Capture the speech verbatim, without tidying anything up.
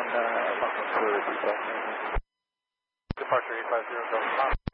uh, Foxtrot two, departure eight five zero, Delta.